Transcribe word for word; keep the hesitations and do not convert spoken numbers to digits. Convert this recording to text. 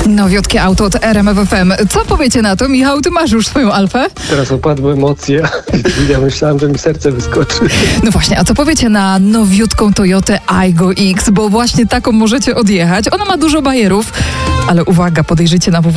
Nowiutkie auto od R M F F M. Co powiecie na to? Michał, ty masz już swoją Alfę? Teraz opadły emocje. Ja myślałem, że mi serce wyskoczy. No właśnie, a co powiecie na nowiutką Toyotę Aygo X? Bo właśnie taką możecie odjechać. Ona ma dużo bajerów, ale uwaga, podejrzyjcie na w w w